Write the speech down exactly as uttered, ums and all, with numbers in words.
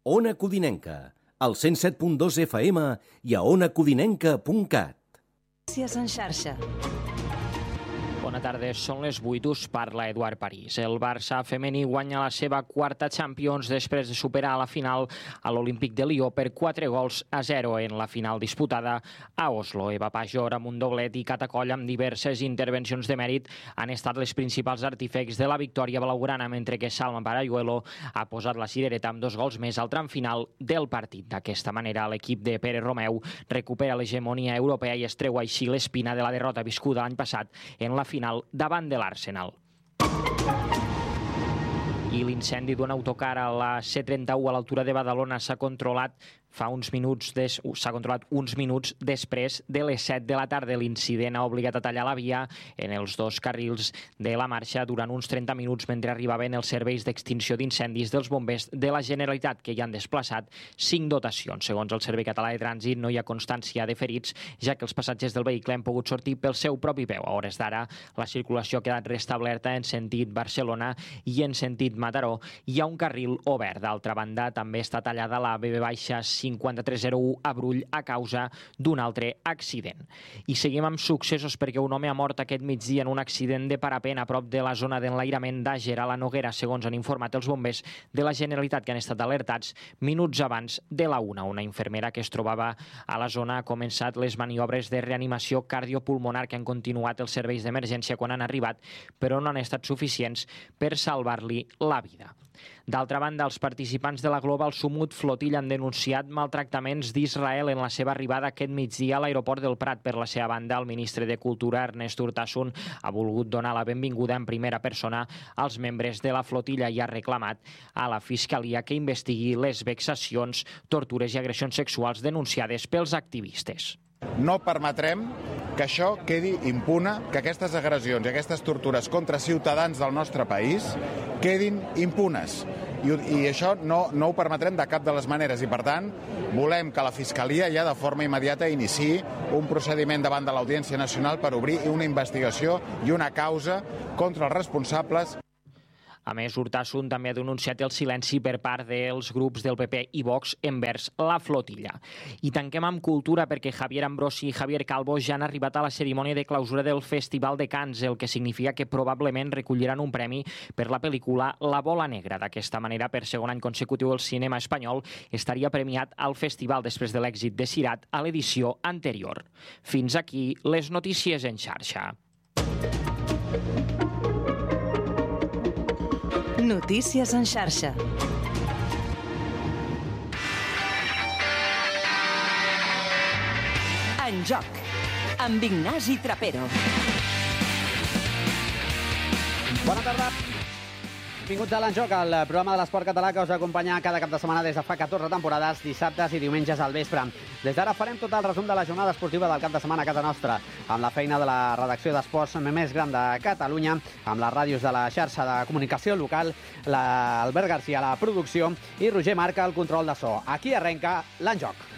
Ona Codinenca, al cent set punt dos F M i a ona codinenca punt cat. Notícies en xarxa. Bona tarda, són les vuit, us parla Eduard París. El Barça femení guanya la seva quarta Champions després de superar a la final a l'Olímpic de Lió per quatre gols a zero en la final disputada a Oslo. Eva Pajor amb un doblet i Catacoll amb diverses intervencions de mèrit han estat les principals artífecs de la victòria blaugrana, mentre que Salma Parayuelo ha posat la cirereta amb dos gols més al tram final del partit. D'aquesta manera, l'equip de Pere Romeu recupera l'hegemonia europea i es treu així l'espina de la derrota viscuda l'any passat en la final davant de l'Arsenal. I l'incendi d'un autocar a la C trenta-u a l'altura de Badalona s'ha controlat fa uns minuts des... s'ha controlat uns minuts després de les set de la tarda. L'incident ha obligat a tallar la via en els dos carrils de la marxa durant uns trenta minuts mentre arribaven els serveis d'extinció d'incendis dels bombers de la Generalitat, que hi han desplaçat cinc dotacions. Segons el Servei Català de Trànsit, no hi ha constància de ferits, ja que els passatgers del vehicle han pogut sortir pel seu propi peu. A hores d'ara, la circulació ha quedat restablerta en sentit Barcelona i en sentit Mataró. Hi ha un carril obert. D'altra banda, també està tallada la B B cinquanta-tres zero u a Brull a causa d'un altre accident. I seguim amb successos perquè un home ha mort aquest migdia en un accident de parapent a prop de la zona d'enlairament d'Àger a la Noguera, segons han informat els bombers de la Generalitat, que han estat alertats minuts abans de la una. Una infermera que es trobava a la zona ha començat les maniobres de reanimació cardiopulmonar que han continuat els serveis d'emergència quan han arribat, però no han estat suficients per salvar-li la vida. D'altra banda, els participants de la Global Summit Flotilla han denunciat maltractaments d'Israel en la seva arribada aquest migdia a l'aeroport del Prat. Per la seva banda, el ministre de Cultura, Ernest Urtasun, ha volgut donar la benvinguda en primera persona als membres de la flotilla i ha reclamat a la Fiscalia que investigui les vexacions, tortures i agressions sexuals denunciades pels activistes. No permetrem que això quedi impune, que aquestes agressions i aquestes tortures contra ciutadans del nostre país quedin impunes. I, i això no, no ho permetrem de cap de les maneres i, per tant, volem que la Fiscalia ja de forma immediata iniciï un procediment davant de l'Audiència Nacional per obrir una investigació i una causa contra els responsables. A més, Urtasun també ha denunciat el silenci per part dels grups del P P i Vox envers la flotilla. I tanquem amb cultura perquè Javier Ambrosi i Javier Calvo ja han arribat a la cerimònia de clausura del Festival de Cants, el que significa que probablement recolliran un premi per la pel·lícula La bola negra. D'aquesta manera, per segon any consecutiu, el cinema espanyol estaria premiat al festival després de l'èxit de Sirat a l'edició anterior. Fins aquí les notícies en xarxa. Notícies en xarxa. En joc, amb Ignasi Trapero. Bona tarda. Benvinguts a l'Enjoc, el programa de l'esport català que us acompanya cada cap de setmana des de fa catorze temporades, dissabtes i diumenges al vespre. Des d'ara farem tot el resum de la jornada esportiva del cap de setmana a casa nostra, amb la feina de la redacció d'esports més gran de Catalunya, amb les ràdios de la xarxa de comunicació local, l'Albert Garcia a la producció i Roger Marca al control de so. Aquí arrenca l'Enjoc.